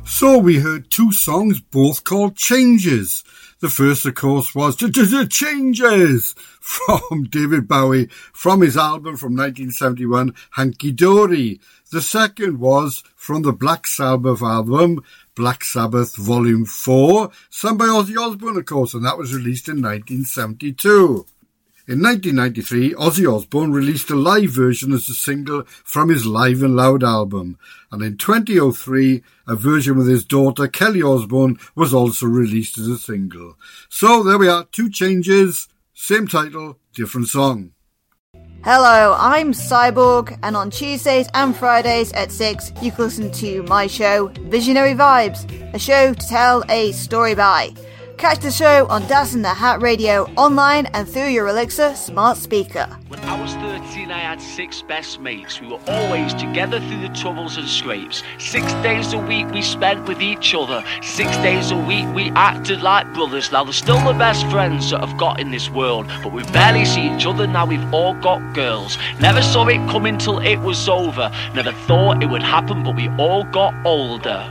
So we heard two songs, both called Changes. The first, of course, was Changes from David Bowie from his album from 1971, Hanky Dory. The second was from the Black Sabbath album, Black Sabbath Volume 4, sung by Ozzy Osbourne, of course, and that was released in 1972. In 1993, Ozzy Osbourne released a live version as a single from his Live and Loud album, and in 2003, a version with his daughter Kelly Osbourne was also released as a single. So there we are, two changes, same title, different song. Hello, I'm Cyborg, and on Tuesdays and Fridays at 6, you can listen to my show, Visionary Vibes, a show to tell a story by. Catch the show on Das in the Hat Radio, online and through your Alexa smart speaker. When I was 13, I had 6 best mates. We were always together through the troubles and scrapes. 6 days a week we spent with each other. 6 days a week we acted like brothers. Now they're still the best friends that I've got in this world, but we barely see each other now we've all got girls. Never saw it coming till it was over. Never thought it would happen, but we all got older.